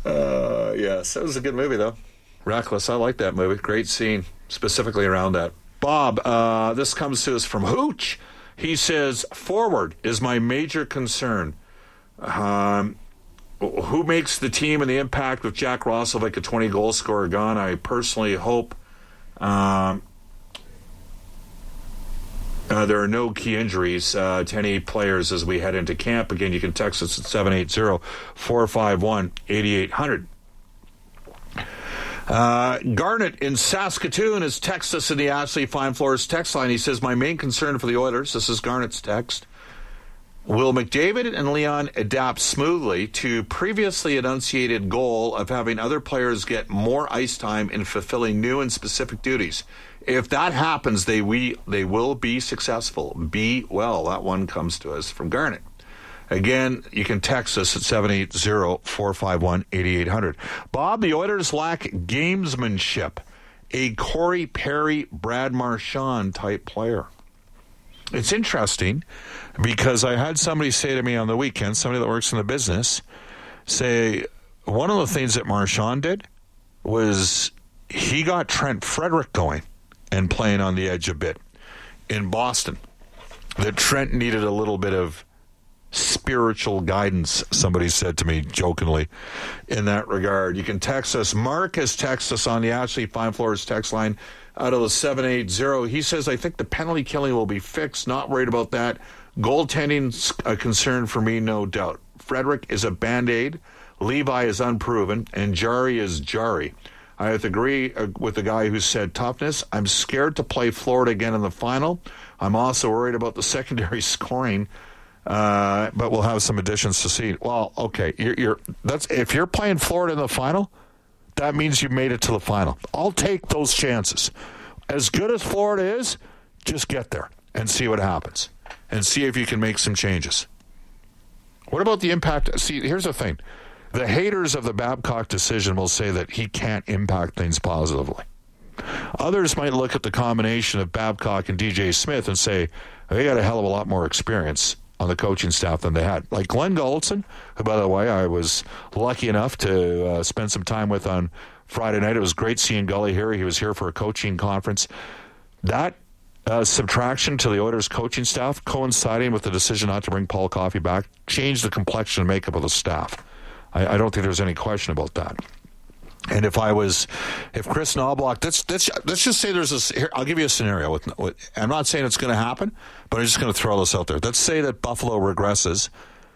Yes, that was a good movie, though. Reckless. I like that movie. Great scene, specifically around that. Bob, this comes to us from Hooch. He says, forward is my major concern. Who makes the team and the impact with Jack Roslovic, a 20-goal scorer, gone? I personally hope there are no key injuries to any players as we head into camp. Again, you can text us at 780-451-8800. Garnet in Saskatoon has texted us in the Ashley Fine Floors text line. He says, my main concern for the Oilers, this is Garnet's text, will McDavid and Leon adapt smoothly to previously enunciated goal of having other players get more ice time in fulfilling new and specific duties? If that happens, they will be successful. Be well. That one comes to us from Garnet. Again, you can text us at 780-451-8800. Bob, the Oilers lack gamesmanship. A Corey Perry, Brad Marchand type player. It's interesting because I had somebody say to me on the weekend, somebody that works in the business, say one of the things that Marchand did was he got Trent Frederick going and playing on the edge a bit in Boston. That Trent needed a little bit of spiritual guidance, somebody said to me jokingly in that regard. You can text us. Mark has texted us on the Ashley Fine Floors text line out of the 780. He says, I think the penalty killing will be fixed. Not worried about that. Goaltending's a concern for me, no doubt. Frederick is a Band-Aid. Levi is unproven. And Jari is Jari. I have to agree with the guy who said toughness. I'm scared to play Florida again in the final. I'm also worried about the secondary scoring. But we'll have some additions to see. Well, okay, if you're playing Florida in the final, that means you made it to the final. I'll take those chances. As good as Florida is, just get there and see what happens, and see if you can make some changes. What about the impact? See, here's the thing: the haters of the Babcock decision will say that he can't impact things positively. Others might look at the combination of Babcock and DJ Smith and say they got a hell of a lot more experience on the coaching staff than they had. Like Glenn Gulletson, who, by the way, I was lucky enough to spend some time with on Friday night. It was great seeing Gully here. He was here for a coaching conference. That subtraction to the Oilers coaching staff, coinciding with the decision not to bring Paul Coffey back, changed the complexion and makeup of the staff. I don't think there's any question about that. And if Chris Knoblauch, let's just say here, I'll give you a scenario. I'm not saying it's going to happen, but I'm just going to throw this out there. Let's say that Buffalo regresses,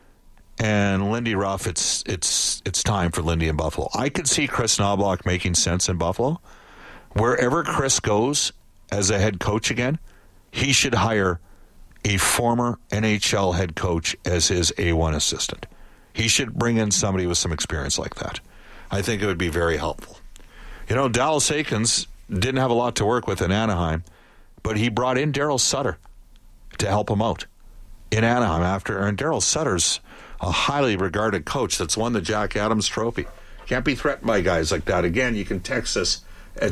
and Lindy Ruff, it's time for Lindy in Buffalo. I could see Chris Knoblauch making sense in Buffalo. Wherever Chris goes as a head coach again, he should hire a former NHL head coach as his A1 assistant. He should bring in somebody with some experience like that. I think it would be very helpful. You know, Dallas Eakins didn't have a lot to work with in Anaheim, but he brought in Darryl Sutter to help him out in Anaheim and Darryl Sutter's a highly regarded coach that's won the Jack Adams Trophy. Can't be threatened by guys like that. Again, you can text us at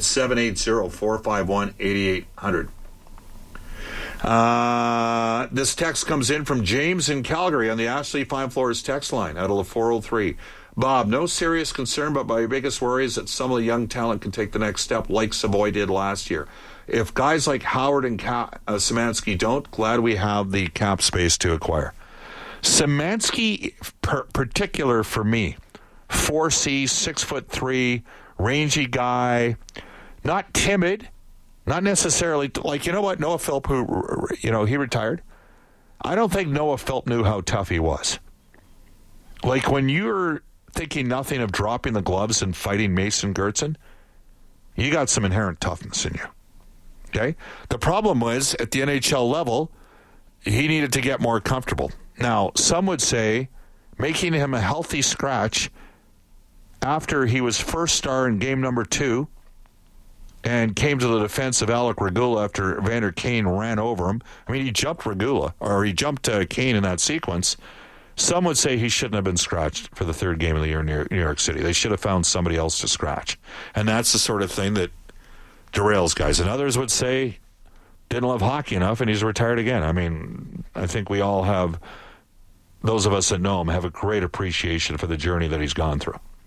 780-451-8800. This text comes in from James in Calgary on the Ashley Fine Floors text line out of the 403. Bob, no serious concern, but my biggest worry is that some of the young talent can take the next step like Savoy did last year. If guys like Howard and Szymanski don't, glad we have the cap space to acquire. Szymanski, particular for me, 4C, 6'3", rangy guy, not timid, not necessarily, like, you know what, Noah Philp, who, he retired. I don't think Noah Philp knew how tough he was. Like, when you're thinking nothing of dropping the gloves and fighting Mason Gertzen, you got some inherent toughness in you. Okay? The problem was, at the NHL level, he needed to get more comfortable. Now, some would say making him a healthy scratch after he was first star in game number 2 and came to the defense of Alec Regula after Vander Kane ran over him. I mean, he jumped Kane in that sequence. Some would say he shouldn't have been scratched for the third game of the year in New York City. They should have found somebody else to scratch. And that's the sort of thing that derails guys. And others would say didn't love hockey enough and he's retired again. I mean, I think we all have, those of us that know him, have a great appreciation for the journey that he's gone through.